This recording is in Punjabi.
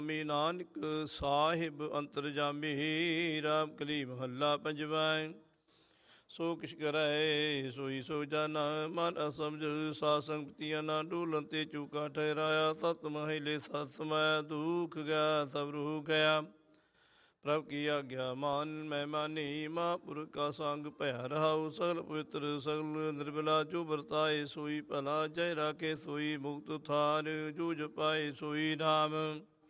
ਮੀ ਨਾਨਕ ਸਾਹਿਬ ਅੰਤਰਜਾਮੀ। ਰਾਮ ਕਲੀ ਮਹੱਲਾ ਪੰਜਵਾ। ਸੋ ਕਿਛ ਕਰੈ ਸੋਈ ਸੋ ਜਾਨਾ, ਮਨ ਅਸਮਝ ਸਾਧ ਸੰਗਤੀਆਂ ਨਾ ਡੋਲਨ ਤੇ ਚੂਕਾ ਠਹਿਰਾਇਆ। ਸਤ ਮਹਿਲੇ ਸਤ ਸਮਾਇਆ, ਦੁਖ ਗਿਆ ਸਭ ਰੂਹ ਗਿਆ। ਪ੍ਰਭ ਕੀ ਆਗਿਆ ਮਾਨ ਮੈਂ ਮਾਨੀ, ਮਹਾਂਪੁਰਖ ਕਾ ਸੰਗ ਭਇਆ ਰਹਾਉ। ਸਗਲ ਪਵਿੱਤਰ ਸਗਲ ਨਿਰਮਲਾ, ਜੋ ਵਰਤਾਏ ਸੋਈ ਭਲਾ। ਜੈ ਰਾਖੇ ਸੋਈ ਮੁਕਤ ਥਾਨ, ਜੋ ਜਪਾਏ ਸੋਈ ਨਾਮ।